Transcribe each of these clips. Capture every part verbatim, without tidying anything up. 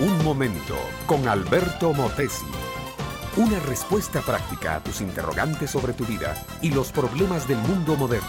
Un momento con Alberto Motesi. Una respuesta práctica a tus interrogantes sobre tu vida y los problemas del mundo moderno.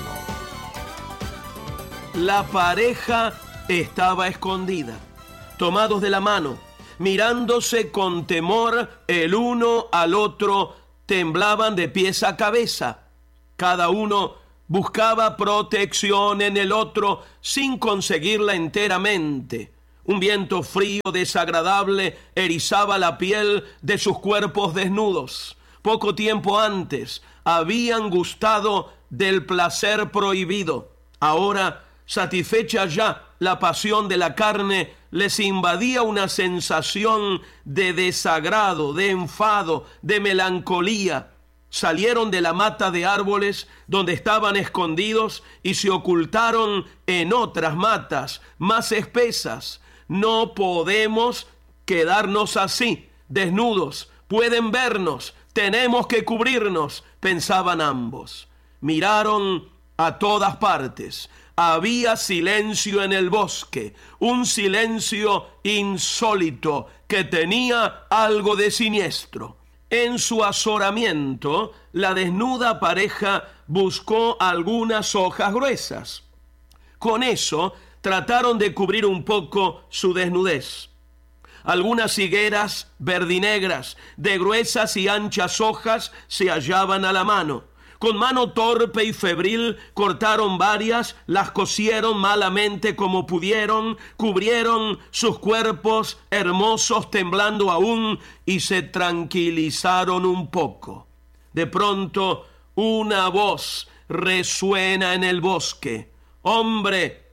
La pareja estaba escondida, tomados de la mano, mirándose con temor el uno al otro, temblaban de pies a cabeza. Cada uno buscaba protección en el otro sin conseguirla enteramente. Un viento frío desagradable erizaba la piel de sus cuerpos desnudos. Poco tiempo antes habían gustado del placer prohibido. Ahora, satisfecha ya la pasión de la carne, les invadía una sensación de desagrado, de enfado, de melancolía. Salieron de la mata de árboles donde estaban escondidos y se ocultaron en otras matas más espesas. No podemos quedarnos así, desnudos. Pueden vernos, tenemos que cubrirnos, pensaban ambos. Miraron a todas partes. Había silencio en el bosque, un silencio insólito que tenía algo de siniestro. En su azoramiento, la desnuda pareja buscó algunas hojas gruesas. Con eso, trataron de cubrir un poco su desnudez. Algunas higueras verdinegras de gruesas y anchas hojas se hallaban a la mano. Con mano torpe y febril cortaron varias, las cosieron malamente como pudieron, cubrieron sus cuerpos hermosos temblando aún y se tranquilizaron un poco. De pronto una voz resuena en el bosque. «Hombre,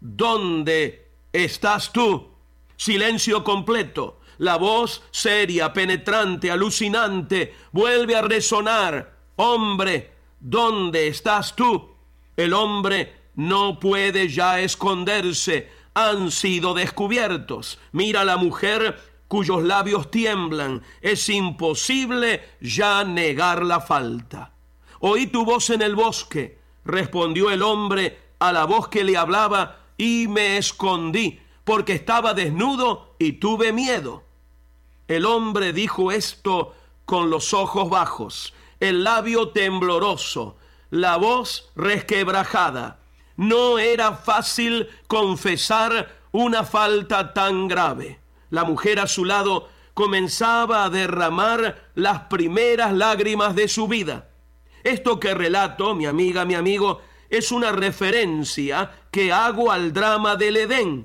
¿dónde estás tú?» Silencio completo. La voz seria, penetrante, alucinante vuelve a resonar. «Hombre, ¿dónde estás tú?» El hombre no puede ya esconderse. Han sido descubiertos. Mira a la mujer cuyos labios tiemblan. Es imposible ya negar la falta. «Oí tu voz en el bosque», respondió el hombre a la voz que le hablaba, «y me escondí, porque estaba desnudo y tuve miedo». El hombre dijo esto con los ojos bajos, el labio tembloroso, la voz resquebrajada. No era fácil confesar una falta tan grave. La mujer a su lado comenzaba a derramar las primeras lágrimas de su vida. Esto que relato, mi amiga, mi amigo, es una referencia que hago al drama del Edén.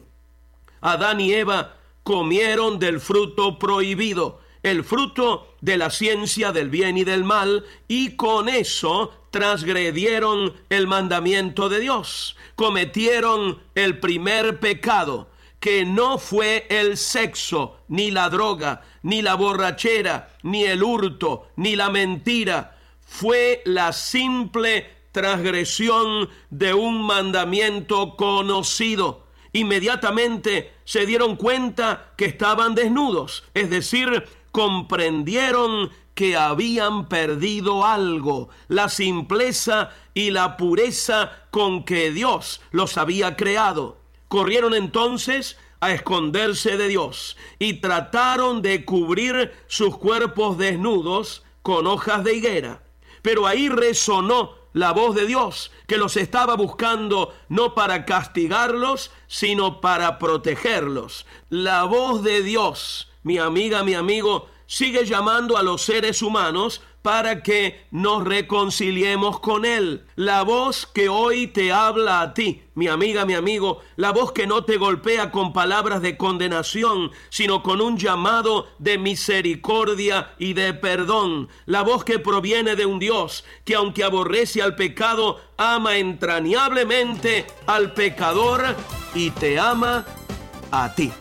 Adán y Eva comieron del fruto prohibido, el fruto de la ciencia del bien y del mal, y con eso transgredieron el mandamiento de Dios. Cometieron el primer pecado, que no fue el sexo, ni la droga, ni la borrachera, ni el hurto, ni la mentira. Fue la simple transgresión de un mandamiento conocido. Inmediatamente se dieron cuenta que estaban desnudos, es decir, comprendieron que habían perdido algo, la simpleza y la pureza con que Dios los había creado. Corrieron entonces a esconderse de Dios y trataron de cubrir sus cuerpos desnudos con hojas de higuera. Pero ahí resonó la voz de Dios, que los estaba buscando no para castigarlos, sino para protegerlos. La voz de Dios, mi amiga, mi amigo, sigue llamando a los seres humanos para que nos reconciliemos con Él. La voz que hoy te habla a ti, mi amiga, mi amigo, la voz que no te golpea con palabras de condenación, sino con un llamado de misericordia y de perdón. La voz que proviene de un Dios que, aunque aborrece al pecado, ama entrañablemente al pecador y te ama a ti.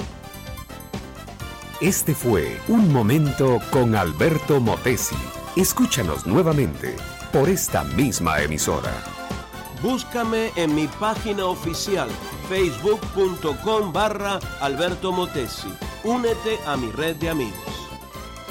Este fue Un Momento con Alberto Motesi. Escúchanos nuevamente por esta misma emisora. Búscame en mi página oficial facebook punto com barra Alberto Motesi. Únete a mi red de amigos.